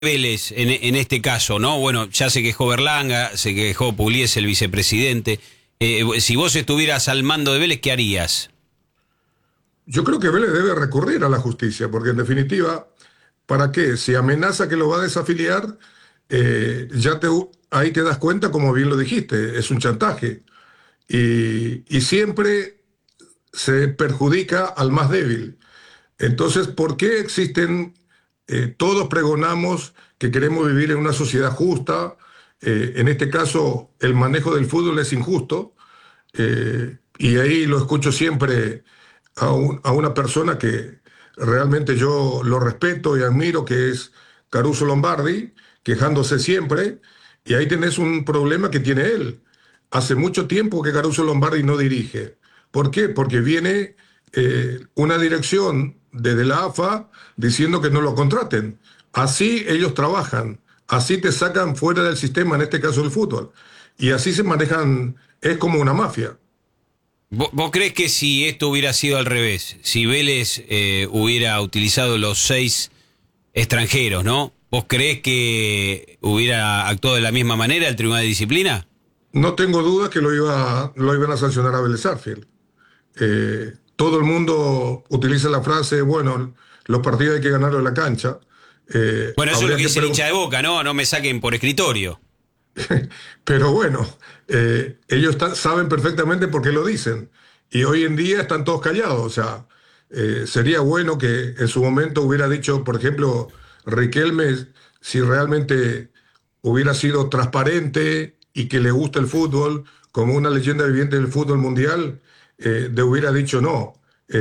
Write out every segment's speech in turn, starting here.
Vélez en este caso, ¿no? Bueno, ya se quejó Berlanga, se quejó Pugliese, el vicepresidente. Si vos estuvieras al mando de Vélez, ¿qué harías? Yo creo que Vélez debe recurrir a la justicia, porque en definitiva, ¿para qué? Si amenaza que lo va a desafiliar, ahí te das cuenta, como bien lo dijiste, es un chantaje. Y siempre se perjudica al más débil. Entonces, ¿por qué existen, todos pregonamos que queremos vivir en una sociedad justa? En este caso, el manejo del fútbol es injusto, y ahí lo escucho siempre a una persona que realmente yo lo respeto y admiro, que es Caruso Lombardi, quejándose siempre, y ahí tenés un problema que tiene él. Hace mucho tiempo que Caruso Lombardi no dirige. ¿Por qué? Porque viene una dirección desde la AFA diciendo que no lo contraten. Así ellos trabajan, así te sacan fuera del sistema, en este caso el fútbol. Y así se manejan, es como una mafia. ¿Vos crees que si esto hubiera sido al revés, si Vélez hubiera utilizado los 6 extranjeros, ¿no? ¿Vos creés que hubiera actuado de la misma manera el Tribunal de Disciplina? No tengo duda que lo iban a sancionar a Vélez Sarsfield. Todo el mundo utiliza la frase, bueno, los partidos hay que ganarlo en la cancha. Bueno, eso es lo Habría que que dice el preguntar. hincha de Boca, ¿no? No me saquen por escritorio. Pero bueno, ellos saben perfectamente por qué lo dicen. Y hoy en día están todos callados. O sea, sería bueno que en su momento hubiera dicho, por ejemplo, Riquelme, si realmente hubiera sido transparente y que le gusta el fútbol, como una leyenda viviente del fútbol mundial, hubiera dicho no.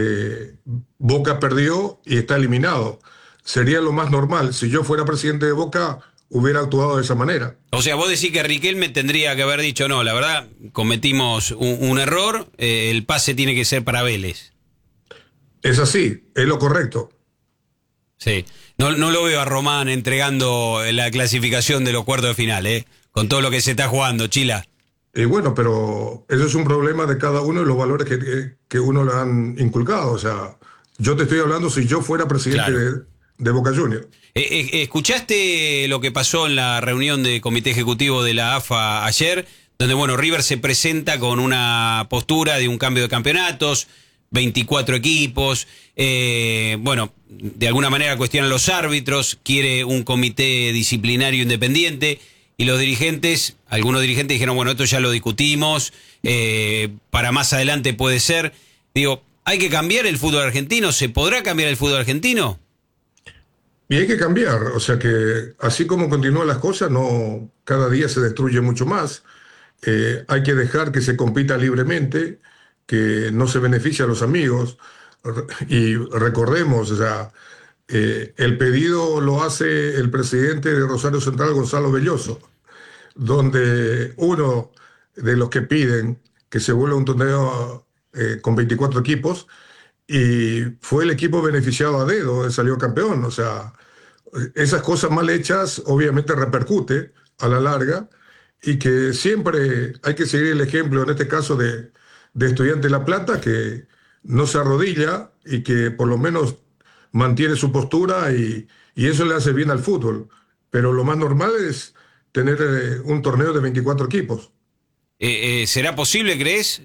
Boca perdió y está eliminado. Sería lo más normal. Si yo fuera presidente de Boca, hubiera actuado de esa manera. O sea, vos decís que Riquelme tendría que haber dicho, no, la verdad, cometimos un error, el pase tiene que ser para Vélez. Es así, es lo correcto. Sí. No, no lo veo a Román entregando la clasificación de los cuartos de final, ¿eh? Con todo lo que se está jugando, Chila. Y bueno, pero eso es un problema de cada uno y los valores que uno le han inculcado. O sea, yo te estoy hablando si yo fuera presidente Claro. de Boca Juniors. ¿Escuchaste lo que pasó en la reunión de comité ejecutivo de la AFA ayer? Donde, bueno, River se presenta con una postura de un cambio de campeonatos, 24 equipos, bueno, de alguna manera cuestiona a los árbitros, quiere un comité disciplinario independiente, y los dirigentes, algunos dirigentes dijeron, bueno, esto ya lo discutimos, para más adelante puede ser. Digo, ¿hay que cambiar el fútbol argentino? ¿Se podrá cambiar el fútbol argentino? Y hay que cambiar. O sea que así como continúan las cosas, no, cada día se destruye mucho más. Hay que dejar que se compita libremente, que no se beneficie a los amigos. Y recordemos, o sea, el pedido lo hace el presidente de Rosario Central, Gonzalo Belloso, donde uno de los que piden que se vuelva un torneo con 24 equipos, y fue el equipo beneficiado a dedo, salió campeón. O sea, esas cosas mal hechas obviamente repercute a la larga, y que siempre hay que seguir el ejemplo, en este caso de Estudiante de La Plata, que no se arrodilla y que por lo menos mantiene su postura, y eso le hace bien al fútbol. Pero lo más normal es tener un torneo de 24 equipos. ¿Será posible, crees?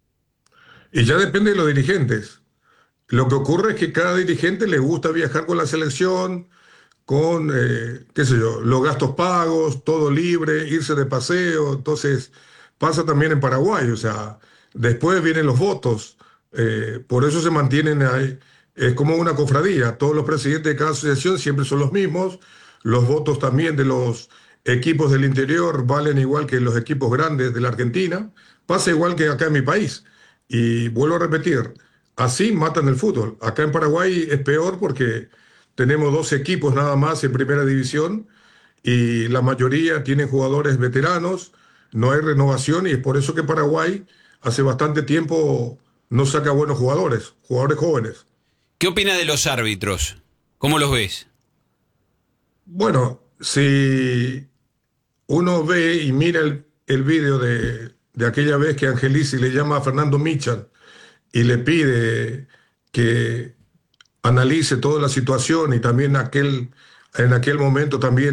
Y ya depende de los dirigentes. Lo que ocurre es que cada dirigente le gusta viajar con la selección, con, qué sé yo, los gastos pagos, todo libre, irse de paseo. Entonces, pasa también en Paraguay. O sea, después vienen los votos. Por eso se mantienen ahí. Es como una cofradía. Todos los presidentes de cada asociación siempre son los mismos. Los votos también de los equipos del interior valen igual que los equipos grandes de la Argentina. Pasa igual que acá en mi país. Y vuelvo a repetir, así matan el fútbol. Acá en Paraguay es peor porque tenemos dos equipos nada más en primera división, y la mayoría tienen jugadores veteranos, no hay renovación, y es por eso que Paraguay hace bastante tiempo no saca buenos jugadores, jugadores jóvenes. ¿Qué opina de los árbitros? ¿Cómo los ves? Bueno, si uno ve y mira el vídeo de aquella vez que Angelici le llama a Fernando Michan y le pide que analice toda la situación, y también en aquel momento también